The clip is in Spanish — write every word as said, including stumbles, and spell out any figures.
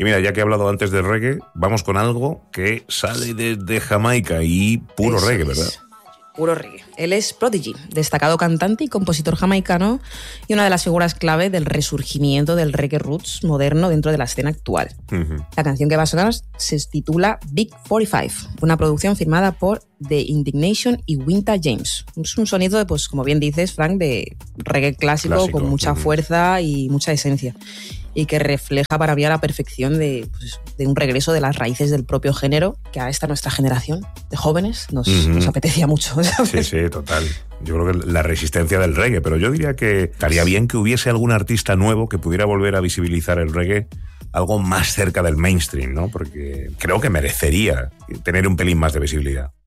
Y mira, ya que he hablado antes del reggae, vamos con algo que sale desde Jamaica y puro Eso reggae, es. ¿verdad? Puro reggae. Él es Prodigy, destacado cantante y compositor jamaicano y una de las figuras clave del resurgimiento del reggae roots moderno dentro de la escena actual. Uh-huh. La canción que va a sonar se titula Big cuarenta y cinco, una producción firmada por The Indignation y Winta James. Es un sonido, de, pues, como bien dices, Frank, de reggae clásico, Clásico. con mucha Uh-huh. fuerza y mucha esencia, y que refleja para mí a la perfección de, pues, de un regreso de las raíces del propio género que a esta nuestra generación de jóvenes nos, Uh-huh. nos apetecía mucho, ¿sabes? Sí, sí, total. Yo creo que la resistencia del reggae, pero yo diría que estaría bien que hubiese algún artista nuevo que pudiera volver a visibilizar el reggae algo más cerca del mainstream, ¿no? Porque creo que merecería tener un pelín más de visibilidad.